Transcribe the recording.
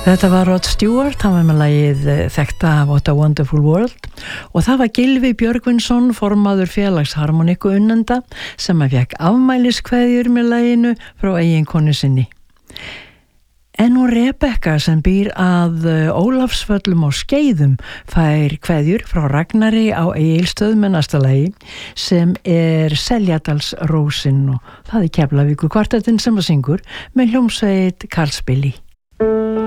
Þetta var Rod Stewart, hann var með lagið þekkta What a Wonderful World og það var Gylfi Björgvinsson, formaður félags harmoniku unnenda sem að fékk afmæliskveðjur með laginu frá eiginkonu sinni. En og Rebekka sem býr að Ólafsvöllum á Skeiðum fær kveðjur frá Ragnari á Egilsstöðum með næsta lagi sem Seljadalsrósin og það Keflavíkur kvartettinn sem að syngur með hljómsveit Karls Billy.